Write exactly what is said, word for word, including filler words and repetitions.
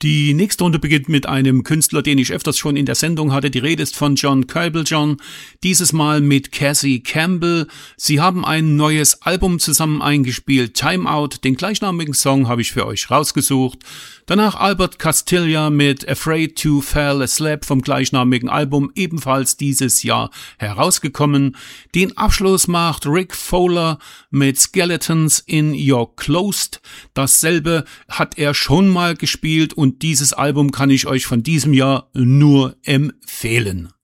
Die nächste Runde beginnt mit einem Künstler, den ich öfters schon in der Sendung hatte. Die Rede ist von John Cablejohn, dieses Mal mit Cassie Campbell. Sie haben ein neues Album zusammen eingespielt, Time Out. Den gleichnamigen Song habe ich für euch rausgesucht. Danach Albert Castiglia mit Afraid to Fall Asleep vom gleichnamigen Album, ebenfalls dieses Jahr herausgekommen. Den Abschluss macht Rick Fowler mit Skeletons in Your Closed. Dasselbe hat er schon mal gespielt und dieses Album kann ich euch von diesem Jahr nur empfehlen.